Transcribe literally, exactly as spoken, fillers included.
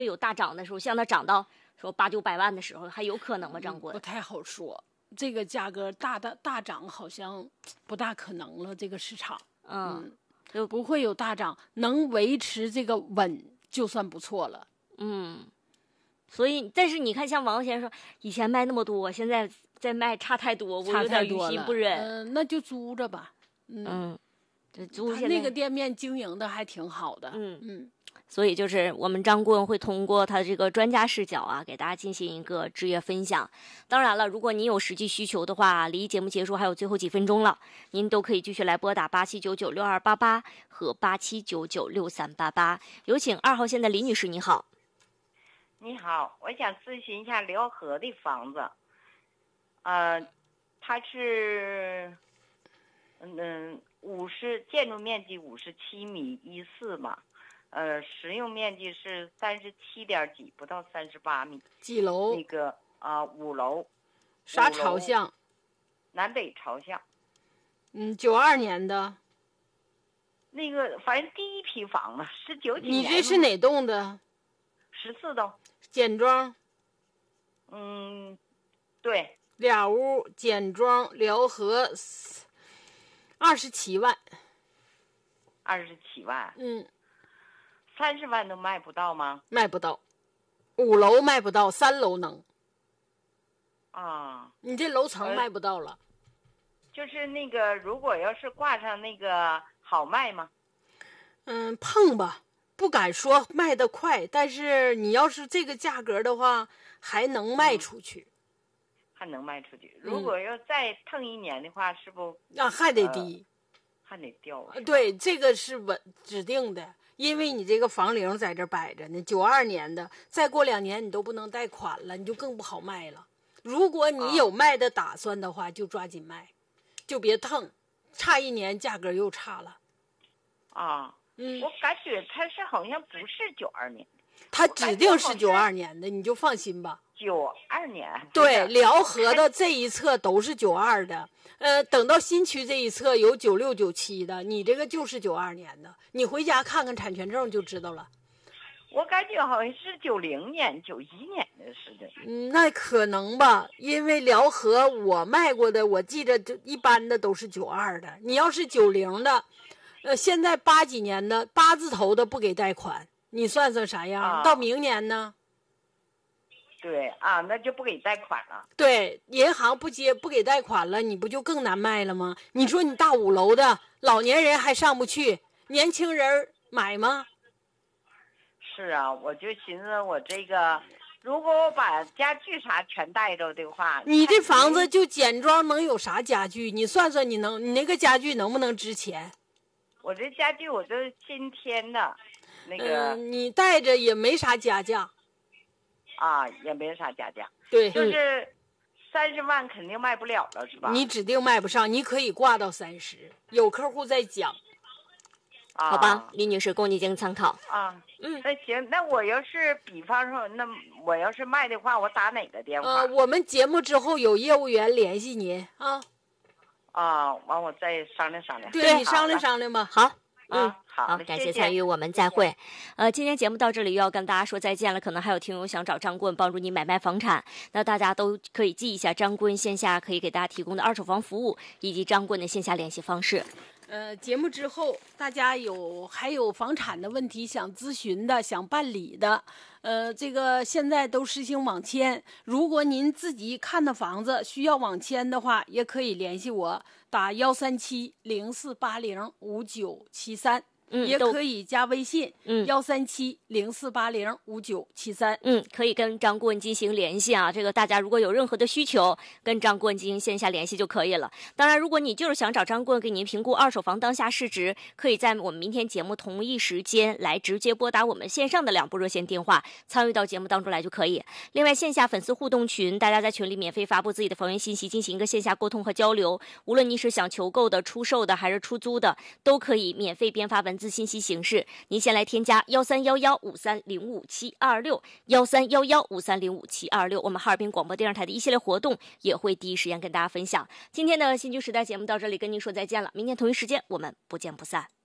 有大涨的时候，像它涨到说八九百万的时候，还有可能吗？张棍、 嗯、不太好说，这个价格大大大涨好像不大可能了，这个市场，嗯，就、嗯、不会有大涨，能维持这个稳就算不错了， 嗯。所以，但是你看，像王先生说，以前卖那么多，现在再卖差太多，我有点于心不忍。 嗯、呃，那就租着吧。嗯， 嗯这租他那个店面经营的还挺好的。 嗯嗯， 所以就是我们张棍会通过他这个专家视角啊，给大家进行一个职业分享。当然了，如果您有实际需求的话，离节目结束还有最后几分钟了，您都可以继续来拨打八七九九六二八八和八七九九六三八八。有请二号线的李女士，你好。 你好，我想咨询一下辽河的房子，呃，它是，嗯，五十建筑面积五十七米一四嘛，呃，实用面积是三十七点几，不到三十八米。 几楼？ 那个啊、呃，五楼。 啥朝向？ 南北朝向。 嗯，九二年的。 那个反正第一批房子是九几年。 你这是哪栋的？ 十四栋。 简装。 嗯，对。 俩屋简装，辽河，二十七万。 二十七万。 嗯。 三十万都卖不到吗？ 卖不到，五楼卖不到，三楼能。 啊。 你这楼层卖不到了。呃、 就是那个，如果要是挂上那个，好卖吗？ 嗯，碰吧。不敢说卖得快，但是你要是这个价格的话，还能卖出去，嗯、 还能卖出去。如果要再碰一年的话，是不？ 那、啊、还得低， 呃、还得掉。 对，这个是稳指定的，因为你这个房龄在这摆着呢，九二年的，再过两年你都不能贷款了，你就更不好卖了。如果你有卖的打算的话，啊、就抓紧卖，就别腾，差一年价格又差了。 啊。 嗯， 我感觉他是好像不是九二年， 他指定是九二年的，你就放心吧。 九二年， 对，辽河的这一侧都是九二的，呃，等到新区这一侧有九六、九七的，你这个就是九二年的，你回家看看产权证就知道了。 我感觉好像是九零年、九一年的似的。 嗯，那可能吧，因为辽河我卖过的，我记着就一般的都是九二的，你要是九零的。呃，现在八几年的八字头的不给贷款，你算算啥样？啊、到明年呢？ 对啊，那就不给贷款了。 对，银行不接不给贷款了，你不就更难卖了吗？你说你大五楼的老年人还上不去，年轻人买吗？ 是啊，我就寻思我这个，如果我把家具啥全带着的话， 你这房子就简装能有啥家具？你算算，你能你那个家具能不能值钱？ 我这家具我都是新添的，那个、 嗯、你带着也没啥加价， 啊，也没啥加价， 对， 就是三十万肯定卖不了了，是吧？ 你指定卖不上，你可以挂到三十，有客户在讲， 啊、 好吧，李女士供你经参考啊。嗯，那行，那我要是比方说，那我要是卖的话，我打哪个电话？ 呃，我们节目之后有业务员联系您啊。 啊，完我再商量商量。 对，你商量商量吧。 好， 嗯， 好， 好， 感谢参与，我们再会。呃，今天节目到这里又要跟大家说再见了。可能还有听友想找张棍帮助你买卖房产，那大家都可以记一下张棍线下可以给大家提供的二手房服务，以及张棍的线下联系方式。 呃，节目之后，大家有还有房产的问题想咨询的、想办理的，呃，这个现在都实行网签。如果您自己看的房子需要网签的话，也可以联系我，打幺三七零四八零五九七三。嗯，也可以加微信，嗯，幺三七零四八零五九七三， 嗯，可以跟张棍进行联系啊。这个大家如果有任何的需求，跟张棍进行线下联系就可以了。当然，如果你就是想找张棍给您评估二手房当下市值，可以在我们明天节目同一时间来直接拨打我们线上的两部热线电话，参与到节目当中来就可以。另外，线下粉丝互动群，大家在群里免费发布自己的房源信息，进行一个线下沟通和交流。无论你是想求购的、出售的还是出租的，都可以免费编发文字信息形式。您先来添加幺三幺幺五三零五七二六幺三幺幺五三零五七二六，我们哈尔滨广播电视台的一系列活动也会第一时间跟大家分享。今天的新居时代节目到这里跟您说再见了，明天同一时间我们不见不散。